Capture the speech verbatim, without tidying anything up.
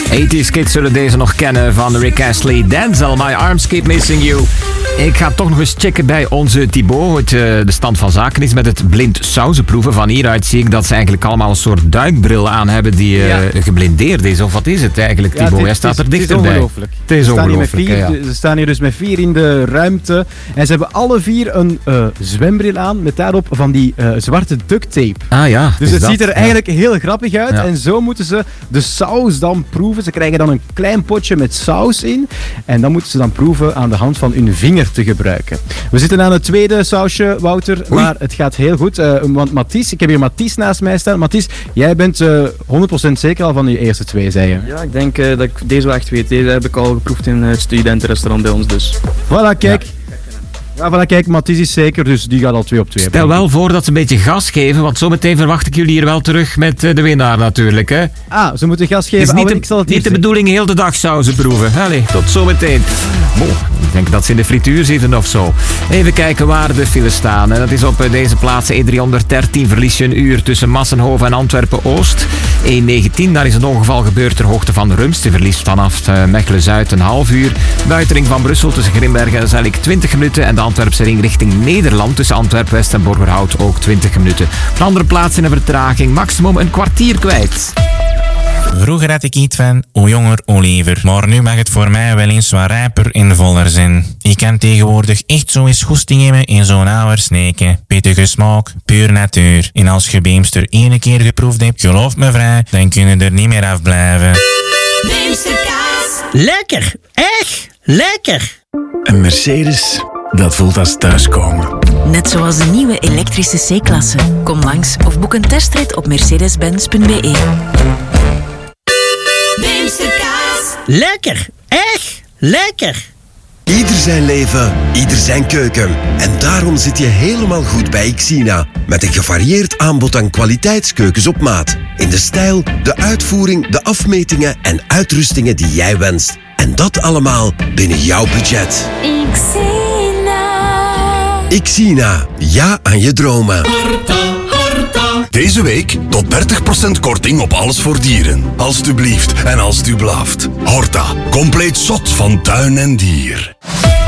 tachtiger kids zullen deze nog kennen van Rick Astley. Denzel, My Arms Keep Missing You. Ik ga toch nog eens checken bij onze Thibaut. Het, uh, de stand van zaken is met het blind sauzenproeven. Van hieruit zie ik dat ze eigenlijk allemaal een soort duikbril aan hebben die uh, ja. geblindeerd is. Of wat is het eigenlijk, Thibaut? Ja, Hij staat er dichterbij. Het is ongelooflijk. Het is ongelooflijk, vier, ja. Ze staan hier dus met vier in de ruimte. En ze hebben alle vier een uh, zwembril aan met daarop van die uh, zwarte duct tape. Ah ja. Dus het dat? ziet er eigenlijk ja. heel grappig uit. Ja. En zo moeten ze de saus dan proeven. Ze krijgen dan een klein potje met saus in. En dan moeten ze dan proeven aan de hand van hun vinger te gebruiken. We zitten aan het tweede sausje, Wouter. Oei. Maar het gaat heel goed. Uh, want Mathies, ik heb hier Mathies naast mij staan. Mathies, jij bent uh, honderd procent zeker al van die eerste twee, zei je. Ja, ik denk uh, dat ik deze wel echt weet. Deze heb ik al geproefd in het studentenrestaurant bij ons. Dus. Voilà, kijk. Ja. Ja, voilà, kijk, Mathies is zeker, dus die gaat al twee op twee. Stel wel voor dat ze een beetje gas geven, want zometeen verwacht ik jullie hier wel terug met de winnaar natuurlijk. Hè? Ah, ze moeten gas geven. Het is niet, oh, de, ik zal het niet de bedoeling heel de dag sauzen proeven. Allee, tot zometeen. Bon, ik denk dat ze in de frituur zitten of zo. Even kijken waar de files staan. Dat is op deze plaats E driehonderddertien, verlies je een uur tussen Massenhoven en Antwerpen-Oost. E negentien, daar is een ongeval gebeurd ter hoogte van Rumst. Je verliest vanaf Mechelen-Zuid een half uur. Buitenring van Brussel tussen Grimbergen en Zellik twintig minuten. En de Antwerpse ring richting Nederland tussen Antwerp-West en Borgerhout ook twintig minuten. Op andere plaatsen een vertraging, maximum een kwartier kwijt. Vroeger had ik iets van hoe jonger, hoe liever. Maar nu mag het voor mij wel eens wat rijper en voller zijn. Ik kan tegenwoordig echt zo eens goesting hebben in zo'n oude sneken. Pittige smaak, puur natuur. En als je Beemster één keer geproefd hebt, geloof me vrij, dan kun je er niet meer afblijven. Beemsterkaas. Lekker, echt lekker. Een Mercedes, dat voelt als thuiskomen. Net zoals de nieuwe elektrische C-klasse. Kom langs of boek een testrit op mercedes benz punt b e. Beemsterkaas. Lekker, echt lekker. Ieder zijn leven, ieder zijn keuken. En daarom zit je helemaal goed bij Xina. Met een gevarieerd aanbod aan kwaliteitskeukens op maat. In de stijl, de uitvoering, de afmetingen en uitrustingen die jij wenst. En dat allemaal binnen jouw budget. Xina. Xina, ja aan je dromen. Horta, horta. Deze week tot dertig procent korting op alles voor dieren. Alsjeblieft en als u blaft. Horta, compleet zot van tuin en dier.